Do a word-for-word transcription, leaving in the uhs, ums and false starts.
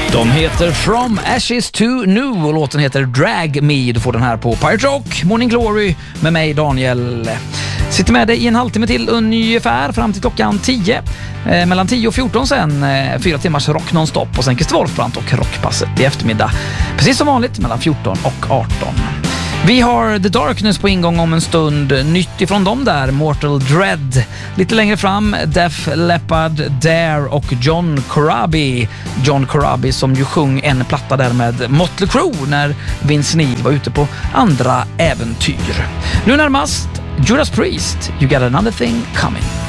De heter From Ashes to New och låten heter Drag Me. Du får den här på Pirate Rock, Morning Glory med mig Daniel. Sitter med dig i en halvtimme till ungefär fram till klockan tio. Eh, mellan tio och fjorton sen, eh, fyra timmars rock nonstop och sen Christer Wolfbrandt och rockpasset i eftermiddag. Precis som vanligt mellan fjorton och arton. Vi har The Darkness på ingång om en stund. Nytt ifrån dem där, Mortal Dread. Lite längre fram, Def Leppard, Dare och John Corabi. John Corabi som ju sjöng en platta där med Motley Crue när Vince Neil var ute på andra äventyr. Nu närmast Judas Priest, You Got Another Thing Coming.